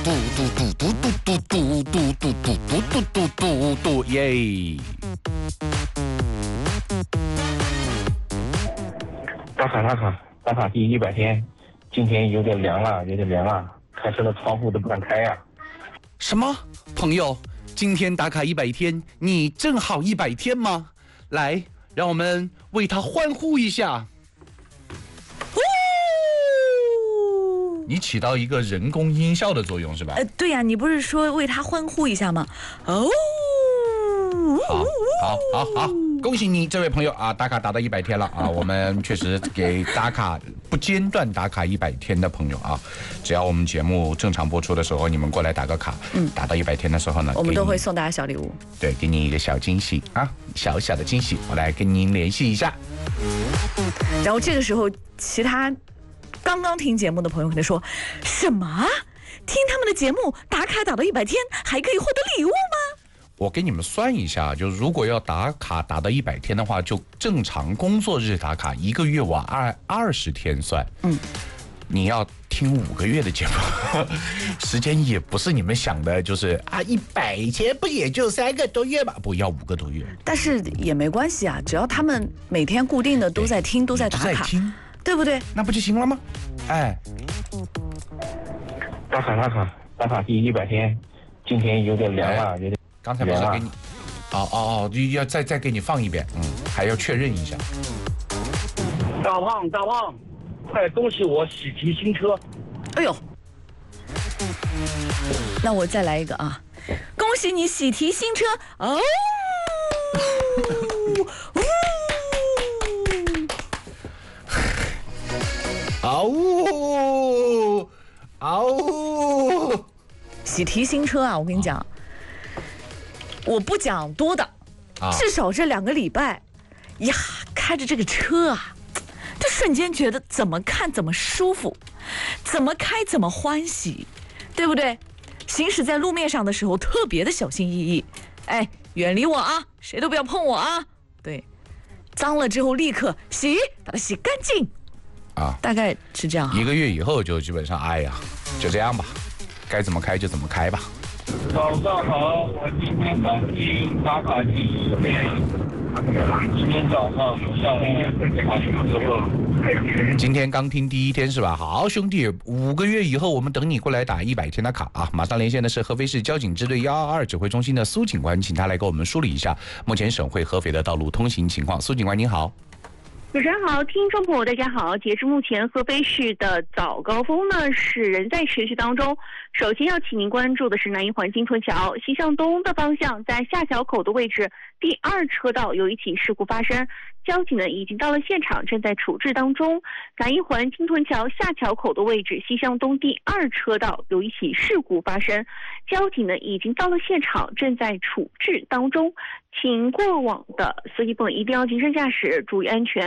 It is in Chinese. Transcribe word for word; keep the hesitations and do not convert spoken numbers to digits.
嘟嘟嘟嘟嘟嘟嘟嘟嘟嘟嘟嘟嘟耶！ 打卡打卡打卡第一百天，今天有点凉了，有点凉了，开车的窗户都不敢开呀、啊。 什么？朋友，今天打卡一百天，你正好一百天吗？来，让我们为他欢呼一下。你起到一个人工音效的作用是吧？ 呃，对呀、啊，你不是说为他欢呼一下吗？哦， 好，好，好，好，恭喜你这位朋友啊，打卡打到一百天了啊！我们确实给打卡不间断打卡一百天的朋友啊，只要我们节目正常播出的时候，你们过来打个卡，嗯，打到一百天的时候呢， 我们都会送大家小礼物， 对，给你一个小惊喜啊，小小的惊喜，我来跟您联系一下。 然后这个时候，其他刚刚听节目的朋友可能说什么？听他们的节目打卡打到一百天，还可以获得礼物吗？ 我给你们算一下，就如果要打卡打到一百天的话，就正常工作日打卡，一个月往二二十天算。嗯，你要听五个月的节目，时间也不是你们想的，就是啊一百天不也就三个多月嘛？不要五个多月。 但是也没关系啊，只要他们每天固定的都在听，都在打卡， 听， 对不对？ 那不就行了吗？哎， 打卡打卡打卡第一百天，今天有点凉了，有点。 刚才不是给你，哦哦哦，要再再给你放一遍，嗯，还要确认一下。 大胖大胖，快恭喜我喜提新车！ 哎呦，那我再来一个啊！恭喜你喜提新车哦！ 哦哦， 喜提新车啊！我跟你讲。我不讲多的，啊、至少这两个礼拜呀，开着这个车啊，就瞬间觉得怎么看怎么舒服，怎么开怎么欢喜，对不对？行驶在路面上的时候特别的小心翼翼，哎，远离我啊，谁都不要碰我啊！对，脏了之后立刻洗，把它洗干净啊，大概是这样。 一个月以后就基本上，哎呀，就这样吧，该怎么开就怎么开吧。 早上好，我今天刚听打卡第一天，今天早上上午之后， 今天刚听第一天是吧？好兄弟，五个月以后我们等你过来打一百天的卡啊！马上连线的是合肥市交警支队一二二指挥中心的苏警官，请他来给我们梳理一下目前省会合肥的道路通行情况。苏警官您好。 主持人好，听众朋友大家好。截至目前，合肥市的早高峰呢是仍在持续当中。首先要请您关注的是南一环金屯桥西向东的方向，在下桥口的位置第二车道有一起事故发生，交警呢已经到了现场，正在处置当中。南一环金屯桥下桥口的位置西向东第二车道有一起事故发生，交警呢已经到了现场，正在处置当中。请过往的司机朋友一定要谨慎驾驶，注意安全。